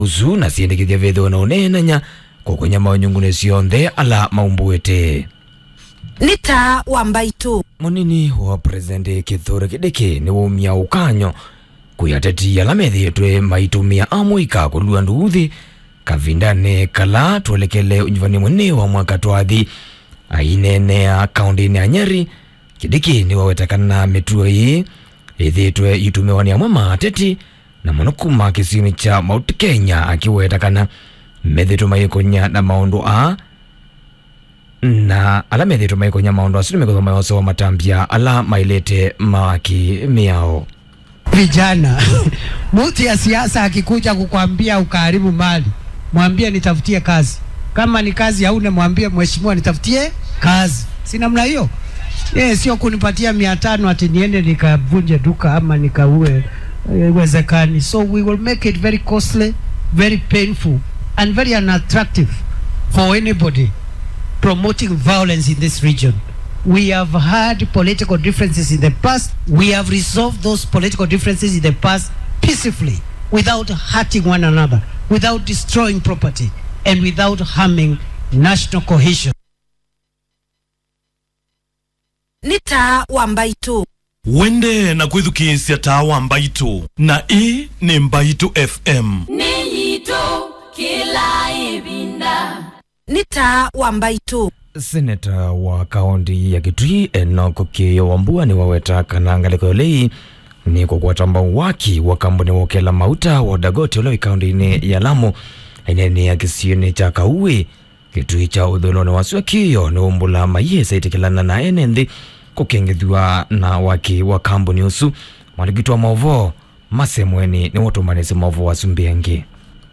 uzu na siendekithia vetho na unenanya kukonya maunyungune sionthe ala maumbuete. Nita Wambaitu Munini wa President Kithure Kindiki ni wumia ukanyo kuyatetia la methietwe maitumia amuika kulua nduthi kavindane kala tuelekele unyivani mwene wa mwaka twathi ainenea kaunti ya Nyeri. Kindiki ni wawetakana mituo hii ithietwe itumiwa ni amwe mateti na manukuma kisini cha Mount Kenya akiwetakana methietwe maikonya na maundu na ala methietwe maikonya maundu asitume kuthoma yoso wa matambia ala mailete mawaki miao. Vijana mtu ya siasa akikuja kukwambia ukaribu mali, mwambie nitafutie kazi. Kama ni kazi hauna, mwambie mheshimiwa nitafutie kazi. Si namna hiyo? Sio kunipatia 500 ati niende nikavunje duka ama nikaue. Wezekani. So we will make it very costly, very painful and very unattractive for anybody promoting violence in this region. We have had political differences in the past. We have resolved those political differences in the past peacefully, without hurting one another, without destroying property, and without harming national cohesion. Nita Wambaitu Wende na kwithukiisya ta Wambaitu na ni Mbaitu FM Niyito kila ibinda. Nita Wambaitu Senator wa kaunti ya Kitui Enoch Kio Wambua ni waweta kanangaliko yolei ni kukwatamba waki wa kampuni wokela mauta wa Dagote ulewi kaunti ya Lamu ainene ya kisioni cha Kauwe Kitui cha udhuloni wasua Kio ni umbula mayesa itikilana na enenthi kukengithua na waki wa kampuni usu mwaligitwa mauvo masemweni ni watumanisi mauvo wasumbiengi.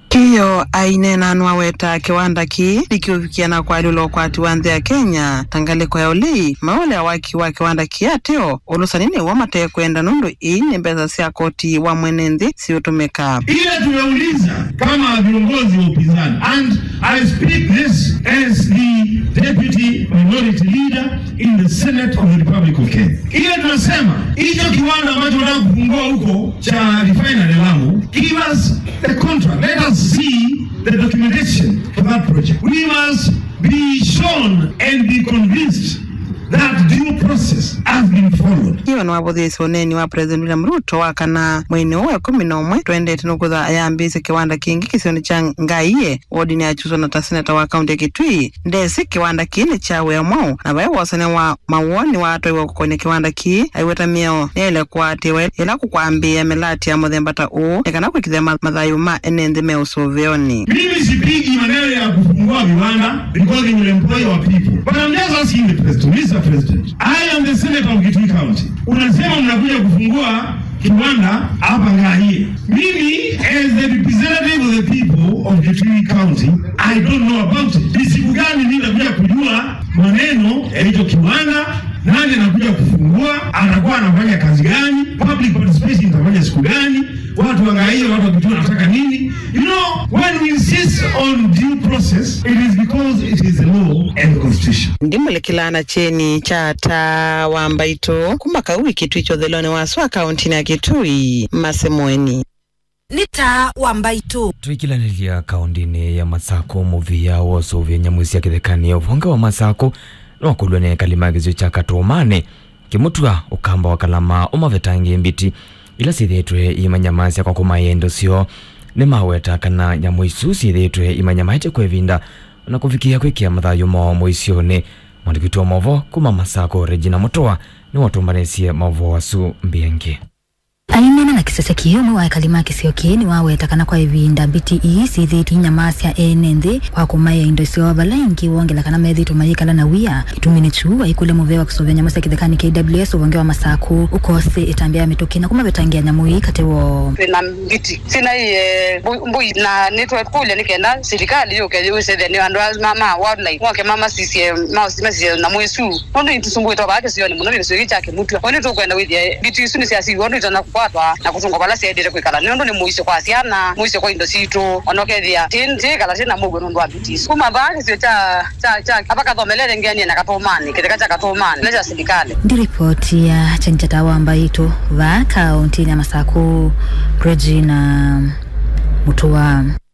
Kio ainena nwaweta kiwanda ki likiufikiana kwa lulo kwa tiwandhi ya Kenya tangaliko ya ulei maole ya waki wa kiwanda kiateo ulusanini wamate kwenda nundu ni mbeza siya koti wa mwenenzi siutumeka. Ile tumeuliza kama viongozi wa upinzani, and I speak this as the deputy minority leader in the Senate of the Republic of Kenya. Ile tunasema hicho kiwanda ambacho tunataka kufungua huko cha refinery Lamu, give us the contract, let us see the documentation for that project. We must be shown and be convinced that due process has been followed. Hiyo ni wabuthisi uneni wa President William Ruto wakana mwini uwe 11 twende tinukutha ayambise kiwanda kingi kisioni cha Ngaiye wodini ya chuso na taseneta wa kaunti ya Kitui ndesi kiwanda kini cha Wemau na bae wasane wa mawoni wa atoi wa kukonya kiwanda ki aiweta miao nile kwa tiwe ila kukwambia melati ya muthembata ekana kwikithia mathayu ma enenthi meusuvioni. Mimi sipigi maneno ya kufungua viwanda because they will employ our people, but I'm just asking the president, Mr. President, I am the senator of Kitui County. Unasema mnakuja kufungua kiwanda hapa Ngaiye. Mimi as the representative of the people of Kitui County, I don't know about it. Ni siku gani mimi nakuja kujua maneno ya hicho kiwanda, nani anakuja kufungua, anakuwa anafanya kazi gani, public participation itafanya siku gani, watu wa Ngaiye, watu wa Kitui wanataka nini? You know, when we insist on due process, it is because it is the law and the constitution. Ndimulekilana cheni chata Wambaitu kumaka wiki tuicho dhelone waswa kaunti ya Kitui masemweni. Nita Wambaitu Tuikilanilia kaundini ya Masako muvia woso vya nyamuisi ya kithekani ya uvonga wa Masako na wakulwane kalimagizio cha Katomane kimutua ukamba wakalama umavetangi mbiti ila sithetwe imanyamasi kwa kumayendo sio ni maweta kana nyamuisu sithetwe imanyamaite kwevinda na kufikia kwikia mathayo mao moisione mwandikitu wa mavo kuma Masako Regina Mutoa ni watumbanesie mavo wasu mbienge. Ainena na kisese kiyo wa kalima kisio kini wawetakana kwa ivinda BTE sithiti nyamasi ya enenthi kwa kumaya indo sio balengi wongela kana methitu mayikala na wia itumini chuwa ikule muvewa kusovya nyamasi ya kithekani KWS wongewa Masako ukose itambia mituki na kumavetangia nyamui katewo na biti sina mbui na network kule nikenda serikali yoke usede ni andu mama wildlife woke mama CCM na mwesu ndo itusumbue to baake sio ni muno sio chake mutu oni to kwenda with BTE suni siasi ndo itana kwatwa na kutunga bala siedire kwikala ndo ni muisho kwa siana muisho kwa indosito onokethia tinti kala sina mugo ndo abiti kuma baake sio cha apaka thomelele ngeni na Katomane kiteka cha Katomane leja serikali. Ndi ripoti ya Chanchata Wambaitu va kaunti ya Masako Regina Mutoa.